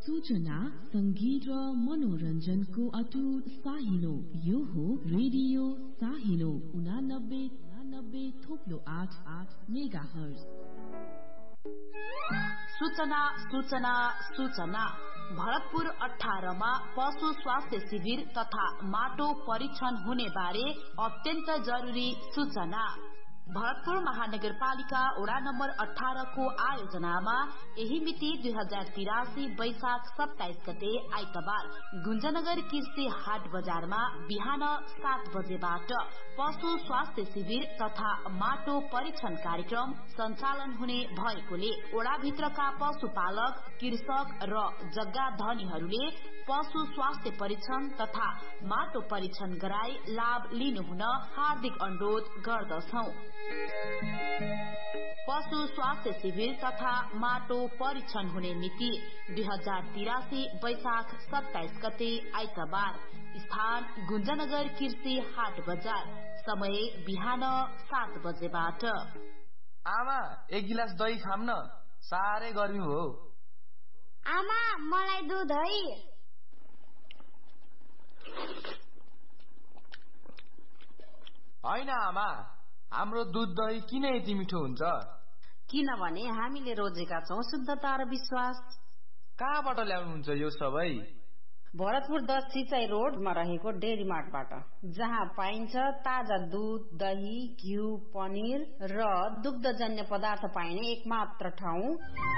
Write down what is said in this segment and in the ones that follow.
सूचना संगीत र मनोरञ्जनको अटुट साहिलो यो हो रेडियो साहिलो 89.8 मेगाहर्ज। सूचना सूचना सूचना भरतपुर 18 मा पशु स्वास्थ्य शिविर तथा माटो परीक्षण हुने बारे अत्यन्त जरुरी सूचना। भरतपुर महानगरपालिका वडा नम्बर 18 को आयोजनामा यही मिति 2083 वैशाख 27 गते आइतबार गुञ्जनगर कृषि हाट बजारमा बिहान 7 बजेबाट पशु स्वास्थ्य शिविर तथा माटो परीक्षण कार्यक्रम सञ्चालन हुने भएकोले वडाभित्रका पशुपालक, कृषक र जग्गा धनीहरूले पशु स्वास्थ्य परीक्षण तथा माटो परीक्षण गराई लाभ लिनुहुन हार्दिक अनुरोध गर्दछौं। पशु स्वास्थ्य शिविर तथा माटो परीक्षण हुने मिति 2083 वैशाख 27 गते आइतबार, स्थान गुञ्जनगर कृषि हाट बजार, समय बिहान 7 बजेबाट। आमा एक गिलास दही खाम न, साह्रै गर्मी हो। आमा मलाई दूध है। हैन आमा, हाम्रो दूध दही किन यति मिठो हुन्छ? किनभने हामीले रोजेका छौं शुद्धता र विश्वास। कहाँबाट ल्याउनुहुन्छ यो सबै? भरतपुर 10 सिंचाई रोडमा रहेको डेरी मार्टबाट, जहाँ पाइन्छ ताजा दूध, दही, घिउ, पनिर र दुग्धजन्य पदार्थ पाइने एकमात्र ठाउँ।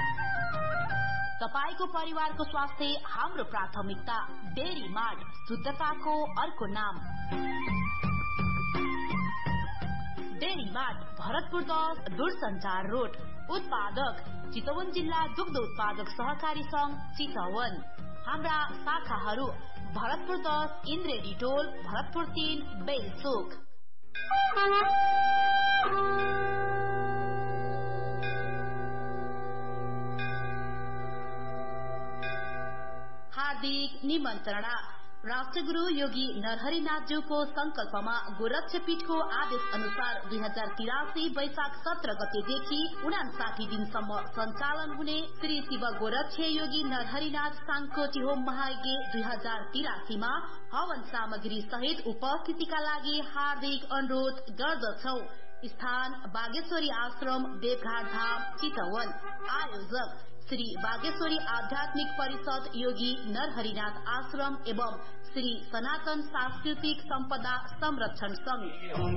तपाईको परिवारको स्वास्थ्य हाम्रो प्राथमिकता। डेरी मार्ट, शुद्धताको अर्को नाम। डेरी मार्ट, भरतपुर 10 दूरसञ्चार रोड। उत्पादक चितवन जिल्ला दुग्ध उत्पादक सहकारी संघ चितवन। हाम्रा शाखाहरू भरतपुर 10 इन्द्रेडी टोल, भरतपुर 3 बेलचोक। हार्दिक निमन्त्रणा। राष्ट्रगुरु योगी नरहरिनाथज्यूको संकल्पमा गोरक्षपीठको आदेश अनुसार 2083 वैशाख 17 गतेदेखि 59 दिनसम्म सञ्चालन हुने श्री शिव गोरक्ष योगी नरहरिनाथ साङ्कोटी होम महायज्ञ 2083 मा हवन सामग्री सहित उपस्थितिका लागि हार्दिक अनुरोध गर्दछौ। स्थान बागेश्वरी आश्रम, देवघाट धाम, चितवन। आयोजक श्री बागेश्वरी आध्यात्मिक परिषद योगी नरहरिनाथ आश्रम एवं श्री सनातन सांस्कृतिक सम्पदा संरक्षण संघ।